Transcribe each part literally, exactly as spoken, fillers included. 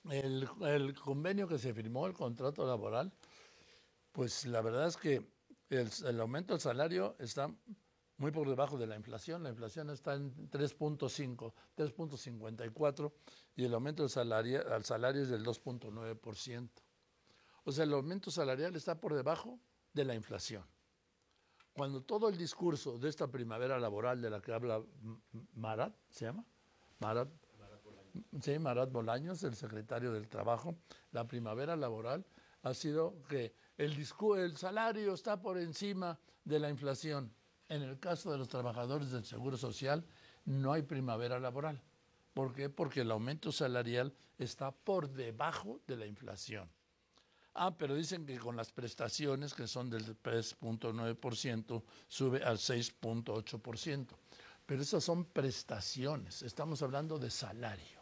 El, el convenio que se firmó, el contrato laboral, pues la verdad es que el, el aumento del salario está muy por debajo de la inflación. La inflación está en tres punto cinco, tres punto cincuenta y cuatro y el aumento del salario, al salario es del dos punto nueve por ciento. O sea, el aumento salarial está por debajo de la inflación. Cuando todo el discurso de esta primavera laboral de la que habla Marat, ¿se llama? Marat, sí, Marat Bolaños, el secretario del Trabajo, la primavera laboral ha sido que el, discu el salario está por encima de la inflación. En el caso de los trabajadores del Seguro Social no hay primavera laboral. ¿Por qué? Porque el aumento salarial está por debajo de la inflación. Ah, pero dicen que con las prestaciones, que son del tres punto nueve por ciento, sube al seis punto ocho por ciento. Pero esas son prestaciones, estamos hablando de salario.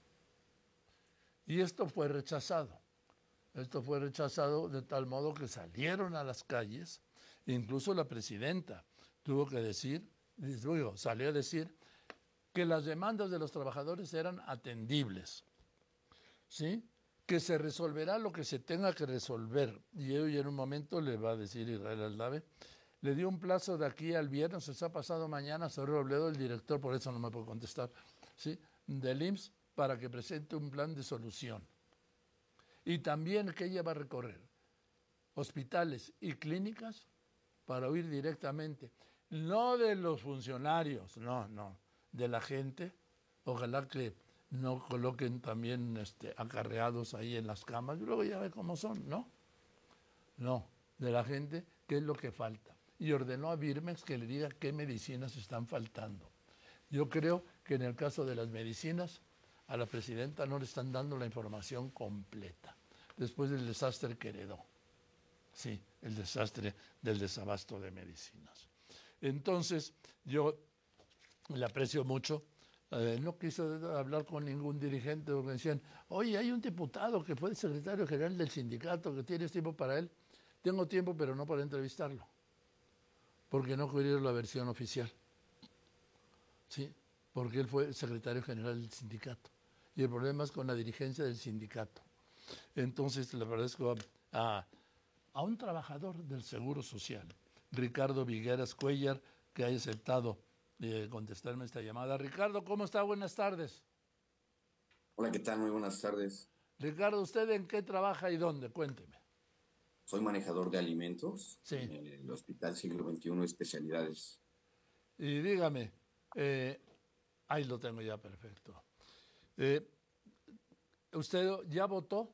Y esto fue rechazado. Esto fue rechazado de tal modo que salieron a las calles, incluso la presidenta tuvo que decir, digo, salió a decir que las demandas de los trabajadores eran atendibles, ¿sí? Que se resolverá lo que se tenga que resolver. Y hoy en un momento le va a decir Israel Aldave, le dio un plazo de aquí al viernes, se ha pasado mañana, se Robledo, el director, por eso no me puedo contestar, ¿sí? Del I M S S, para que presente un plan de solución. Y también que ella va a recorrer hospitales y clínicas para oír directamente, no de los funcionarios, no, no, de la gente. Ojalá que no coloquen también este, acarreados ahí en las camas, y luego ya ve cómo son, ¿no? No, de la gente, qué es lo que falta. Y ordenó a Birmex que le diga qué medicinas están faltando. Yo creo que en el caso de las medicinas, a la presidenta no le están dando la información completa, después del desastre que heredó. Sí, el desastre del desabasto de medicinas. Entonces, yo le aprecio mucho. Eh, no quiso hablar con ningún dirigente porque decían, oye, hay un diputado que fue el secretario general del sindicato, que tienes tiempo para él. Tengo tiempo, pero no para entrevistarlo, porque no cubrió la versión oficial. Sí, porque él fue el secretario general del sindicato. Y el problema es con la dirigencia del sindicato. Entonces le agradezco a, a, a un trabajador del Seguro Social, Ricardo Vigueras Cuellar, que haya aceptado eh, contestarme esta llamada. Ricardo, ¿cómo está? Buenas tardes. Hola, ¿qué tal? Muy buenas tardes. Ricardo, ¿usted en qué trabaja y dónde? Cuénteme. Soy manejador de alimentos Sí, en el Hospital Siglo veintiuno Especialidades. y dígame, eh, ahí lo tengo ya perfecto. Eh, ¿Usted ya votó?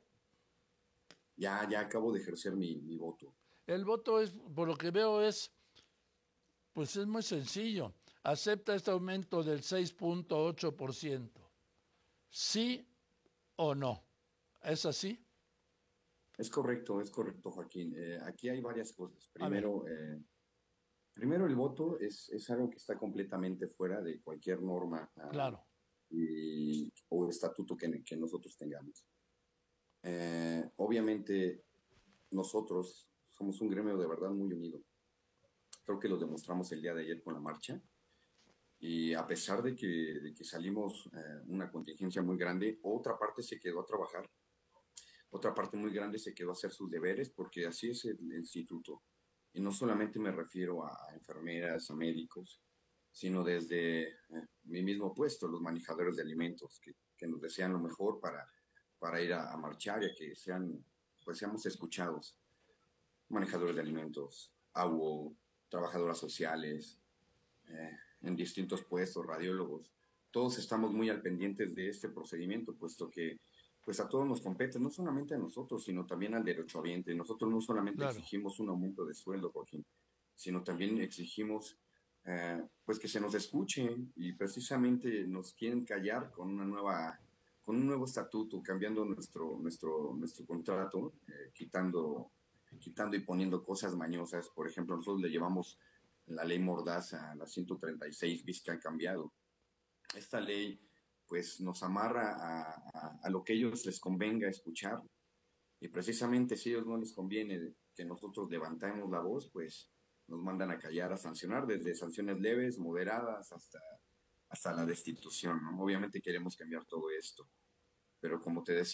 Ya, ya acabo de ejercer mi, mi voto. El voto es, por lo que veo, es, pues es muy sencillo. ¿Acepta este aumento del seis punto ocho por ciento? ¿Sí o no? ¿Es así? Es correcto, es correcto, Joaquín. Eh, aquí hay varias cosas. A ver, Primero, eh, primero el voto es, es algo que está completamente fuera de cualquier norma ah, claro, y, o estatuto que, que nosotros tengamos. Eh, obviamente, nosotros somos un gremio de verdad muy unido. Creo que lo demostramos el día de ayer con la marcha. Y a pesar de que, de que salimos eh, una contingencia muy grande, otra parte se quedó a trabajar, otra parte muy grande se quedó a hacer sus deberes, porque así es el, el instituto. Y no solamente me refiero a enfermeras, a médicos, sino desde eh, mi mismo puesto, los manejadores de alimentos, que, que nos desean lo mejor para, para ir a, a marchar y a que sean, pues seamos escuchados. Manejadores de alimentos, A U O, trabajadoras sociales, eh, en distintos puestos, radiólogos. Todos estamos muy al pendientes de este procedimiento, puesto que pues a todos nos compete, no solamente a nosotros, sino también al derechohabiente. Nosotros no solamente claro. exigimos un aumento de sueldo, Joaquín, sino también exigimos eh, pues que se nos escuche y precisamente nos quieren callar con una nueva, con un nuevo estatuto, cambiando nuestro, nuestro, nuestro contrato, eh, quitando, quitando y poniendo cosas mañosas. Por ejemplo, nosotros le llevamos la ley Mordaza, la ciento treinta y seis bis que han cambiado. Esta ley pues nos amarra a, a, a lo que a ellos les convenga escuchar y precisamente si a ellos no les conviene que nosotros levantemos la voz, pues nos mandan a callar, a sancionar, desde sanciones leves, moderadas, hasta, hasta la destitución, ¿no? Obviamente queremos cambiar todo esto, pero como te decía,